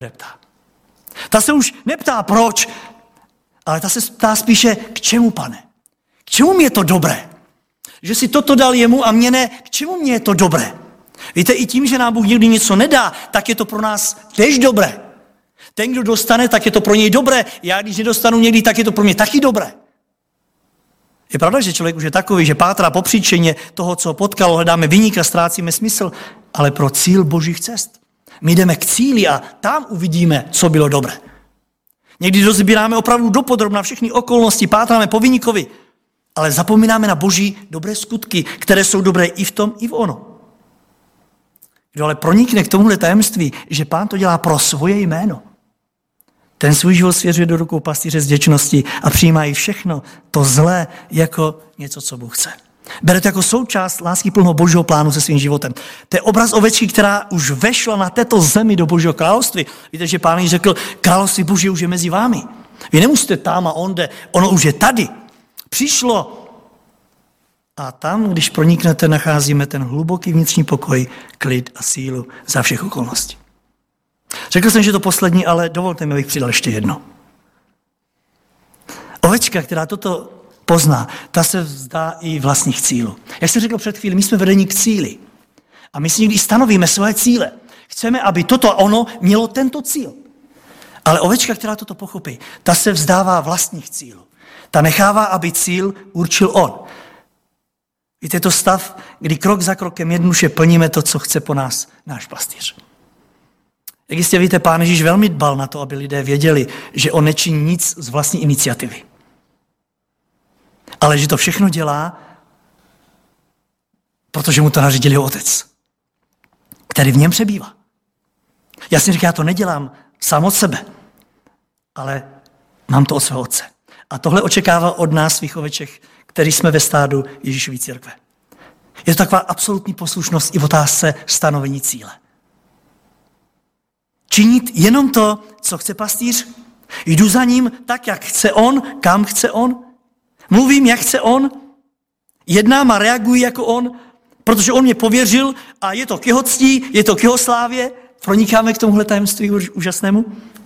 neptá. Ta se už neptá proč, ale ta se ptá spíše k čemu, Pane? K čemu mi je to dobré? Že si toto dal jemu a mě ne, k čemu mě je to dobré? Víte, i tím, že nám Bůh někdy něco nedá, tak je to pro nás též dobré. Ten, kdo dostane, tak je to pro něj dobré. Já, když nedostanu někdy, tak je to pro mě taky dobré. Je pravda, že člověk už je takový, že pátrá po příčině toho, co potkalo, hledáme viníka, ztrácíme smysl, ale pro cíl božích cest. My jdeme k cíli a tam uvidíme, co bylo dobré. Někdy rozbíráme opravdu dopodrobna všechny okolnosti, pátráme po viníkovi, ale zapomínáme na boží dobré skutky, které jsou dobré i v tom, i v ono. Kdo ale pronikne k tomuhle tajemství, že Pán to dělá pro svoje jméno, ten svůj život svěřuje do rukou pastýře z vděčnosti a přijímá i všechno to zlé jako něco, co Bůh chce. Bere to jako součást láskyplného božího plánu se svým životem. To je obraz ovečky, která už vešla na této zemi do božího království. Víte, že Pán řekl, království boží už je mezi vámi. Vy nemusíte tam a onde, ono už je tady. Přišlo. A tam, když proniknete, nacházíme ten hluboký vnitřní pokoj, klid a sílu za všech okolností. Řekl jsem, že to poslední, ale dovolte mi, abych přidal ještě jedno. Ovečka, která toto pozná, ta se vzdá i vlastních cílů. Jak jsem řekl před chvílí, my jsme vedeni k cíli. A my si někdy stanovíme svoje cíle. Chceme, aby toto a ono mělo tento cíl. Ale ovečka, která toto pochopí, ta se vzdává vlastních cílů. Ta nechává, aby cíl určil on. Víte, je to stav, kdy krok za krokem jednoduše plníme to, co chce po nás náš pastýř. Jak jistě víte, Pán Ježíš velmi dbal na to, aby lidé věděli, že on nečiní nic z vlastní iniciativy. Ale že to všechno dělá, protože mu to nařídil jeho otec, který v něm přebývá. Já si říkám, já to nedělám sám od sebe, ale mám to od svého otce. A tohle očekává od nás, svých oveček, který jsme ve stádu Ježíšovy církve. Je to taková absolutní poslušnost i v otázce stanovení cíle. Činit jenom to, co chce pastýř. Jdu za ním tak, jak chce on, kam chce on. Mluvím, jak chce on. Jednám a reaguji jako on, protože on mě pověřil a je to k jeho ctí, je to k jeho slávě. Pronikáme k tomuhle tajemství úžasnému.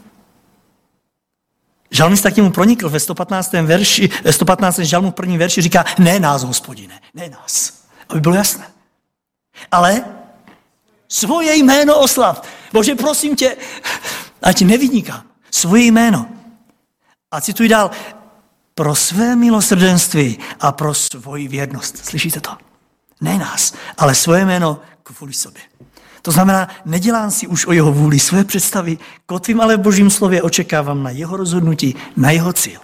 Žalmista k němu pronikl ve 115. verši, 115. žalmu v prvním verši říká, ne nás, Hospodine, ne nás. Aby bylo jasné. Ale svoje jméno oslav. Bože, prosím tě, ať nevynikám. Svoje jméno. A cituji dál, pro své milosrdenství a pro svoji věrnost. Slyšíte to? Ne nás, ale svoje jméno kvůli sobě. To znamená, nedělám si už o jeho vůli své představy, kotvím ale v božím slově, očekávám na jeho rozhodnutí, na jeho cíl.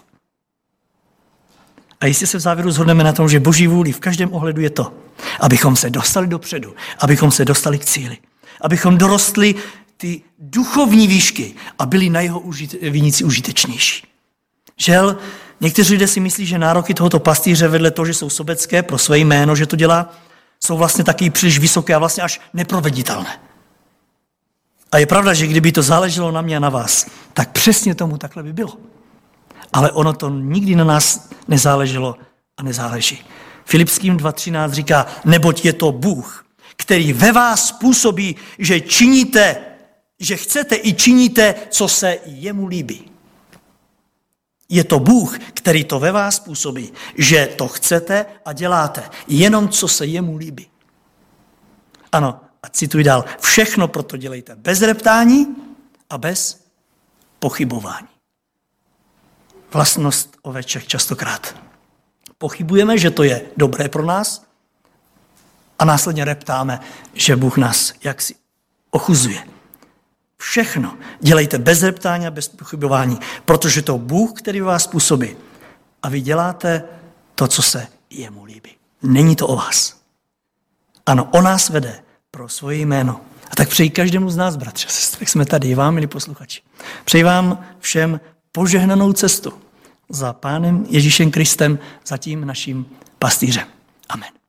A jistě se v závěru shodneme na tom, že boží vůli v každém ohledu je to, abychom se dostali dopředu, abychom se dostali k cíli, abychom dorostli ty duchovní výšky a byli na jeho viníci užitečnější. Žel, někteří lidé si myslí, že nároky tohoto pastýře vedle toho, že jsou sobecké pro své jméno, že to dělá, jsou vlastně taky příliš vysoké a vlastně až neproveditelné. A je pravda, že kdyby to záleželo na mě a na vás, tak přesně tomu takhle by bylo. Ale ono to nikdy na nás nezáleželo a nezáleží. Filipským 2.13 říká, neboť je to Bůh, který ve vás působí, že činíte, že chcete i činíte, co se jemu líbí. Je to Bůh, který to ve vás působí, že to chcete a děláte, jenom co se jemu líbí. Ano, a cituji dál, všechno proto dělejte bez reptání a bez pochybování. Vlastnost oveček častokrát. Pochybujeme, že to je dobré pro nás a následně reptáme, že Bůh nás jaksi ochuzuje. Všechno dělejte bez reptání a bez pochybování, protože to Bůh, který vás působí. A vy děláte to, co se jemu líbí. Není to o vás. Ano, o nás vede pro svoje jméno. A tak přeji každému z nás, bratře a sestry, jak jsme tady, i vám, milí posluchači. Přeji vám všem požehnanou cestu za Pánem Ježíšem Kristem, za tím naším pastýřem. Amen.